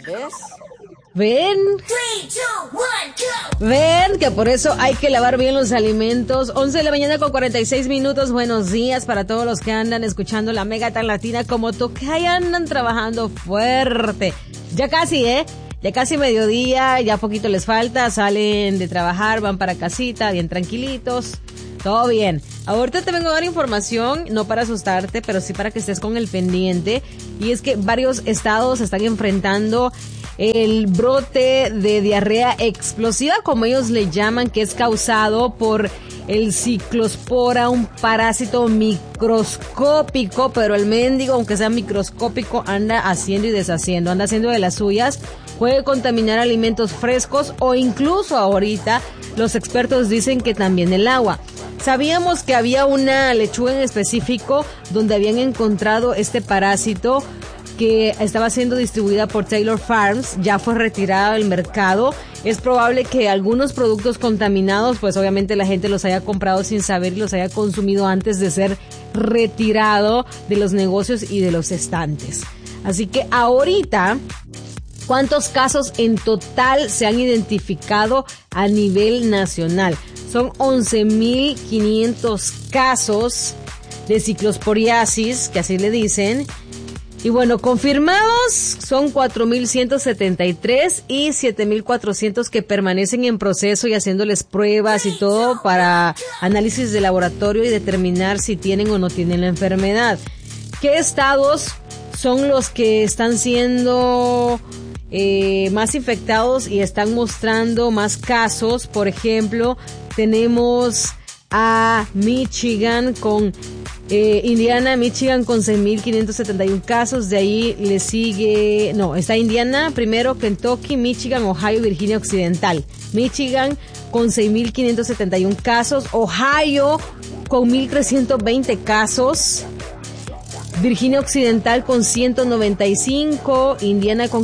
¿Ves? ¿Ven? 3, 2, 1, go. Ven que por eso hay que lavar bien los alimentos. 11 de la mañana con 46 minutos. Buenos días para todos los que andan escuchando la Mega tan latina como tú, que ahí andan trabajando fuerte. Ya casi, ya casi mediodía, ya poquito les falta, salen de trabajar, van para casita, bien tranquilitos, todo bien. Ahorita te vengo a dar información, no para asustarte, pero sí para que estés con el pendiente. Y es que varios estados están enfrentando el brote de diarrea explosiva, como ellos le llaman, que es causado por el ciclospora, un parásito microscópico, pero el mendigo, aunque sea microscópico, anda haciendo y deshaciendo, anda haciendo de las suyas. Puede contaminar alimentos frescos o incluso ahorita los expertos dicen que también el agua. Sabíamos que había una lechuga en específico donde habían encontrado este parásito que estaba siendo distribuida por Taylor Farms, ya fue retirada del mercado. Es probable que algunos productos contaminados, pues obviamente la gente los haya comprado sin saber y los haya consumido antes de ser retirado de los negocios y de los estantes. Así que ahorita, ¿cuántos casos en total se han identificado a nivel nacional? Son 11,500 casos de ciclosporiasis, que así le dicen. Y bueno, confirmados son 4,173 y 7,400 que permanecen en proceso y haciéndoles pruebas y todo para análisis de laboratorio y determinar si tienen o no tienen la enfermedad. ¿Qué estados son los que están siendo más infectados y están mostrando más casos? Por ejemplo, tenemos a Michigan con Indiana, Michigan con 6,571 casos. De ahí le sigue, está Indiana primero, Kentucky, Michigan, Ohio, Virginia Occidental. Michigan con 6,571 casos, Ohio con 1,320 casos, Virginia Occidental con 195, Indiana con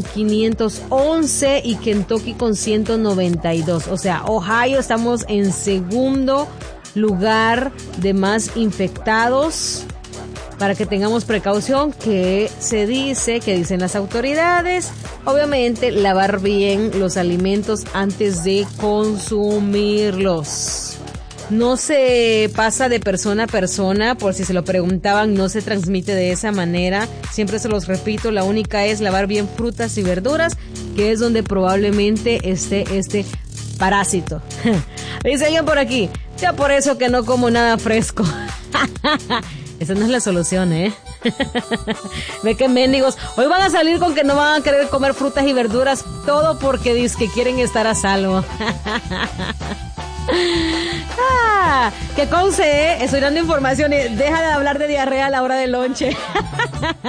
511 y Kentucky con 192. O sea, Ohio estamos en segundo lugar de más infectados, para que tengamos precaución, que dicen las autoridades, obviamente lavar bien los alimentos antes de consumirlos. No se pasa de persona a persona, por si se lo preguntaban, no se transmite de esa manera. Siempre se los repito, la única es lavar bien frutas y verduras, que es donde probablemente esté este parásito. Dice alguien por aquí, ya por eso que no como nada fresco. Esa no es la solución, Ve que mendigos, hoy van a salir con que no van a querer comer frutas y verduras, todo porque dicen que quieren estar a salvo. Que conste, estoy dando información y deja de hablar de diarrea a la hora del lonche.